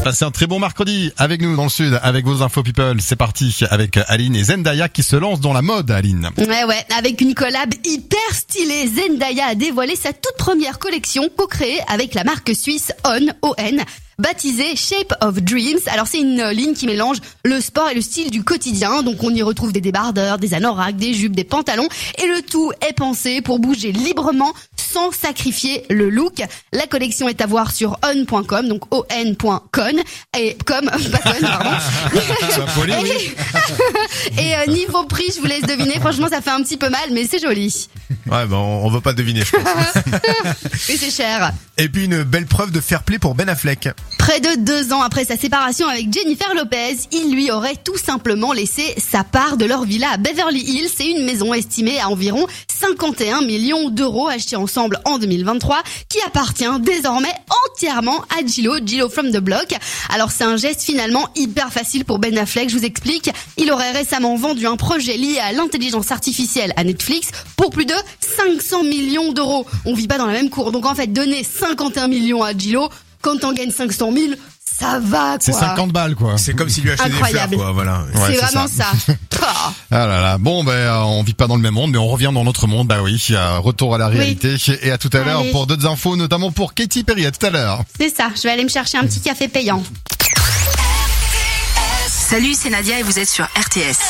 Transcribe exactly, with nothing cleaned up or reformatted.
Passez un très bon mercredi avec nous dans le sud, avec vos infos people. C'est parti avec Aline et Zendaya qui se lancent dans la mode, Aline. Ouais, ouais, avec une collab hyper stylée. Zendaya a dévoilé sa toute première collection co-créée avec la marque suisse On, O N. Baptisée Shape of Dreams. Alors c'est une ligne qui mélange le sport et le style du quotidien. Donc on y retrouve des débardeurs, des anoraks, des jupes, des pantalons. Et le tout est pensé pour bouger librement sans sacrifier le look. La collection est à voir sur on point com, donc o n point com. Et comme, pas con, pardon. Poli, oui. Et, et euh, niveau prix, je vous laisse deviner. Franchement, ça fait un petit peu mal, mais c'est joli. Ouais, bah on, on veut pas deviner, je pense. Oui, c'est cher. Et puis une belle preuve de fair play pour Ben Affleck. Près de deux ans après sa séparation avec Jennifer Lopez, il lui aurait tout simplement laissé sa part de leur villa à Beverly Hills. C'est une maison estimée à environ cinquante et un millions d'euros achetée ensemble en deux mille vingt-trois, qui appartient désormais entièrement à Gillo, Gillo from the Block. Alors c'est un geste finalement hyper facile pour Ben Affleck, je vous explique. Il aurait récemment vendu un projet lié à l'intelligence artificielle à Netflix pour plus de cinq cents millions d'euros. On vit pas dans la même cour, donc en fait donner cinquante et un millions à Gillo, quand t'en gagnes cinq cent mille, ça va, quoi. C'est cinquante balles, quoi. C'est comme s'il lui achetait Incroyable. des fleurs, quoi, voilà. C'est Ouais, c'est vraiment ça. Ah là là. Bon, ben, euh, on vit pas dans le même monde, mais on revient dans notre monde. Bah oui, euh, retour à la réalité. Oui. Et à tout à l'heure Allez. pour d'autres infos, notamment pour Katy Perry. À tout à l'heure. C'est ça, je vais aller me chercher un petit café payant. Salut, c'est Nadia et vous êtes sur R T S.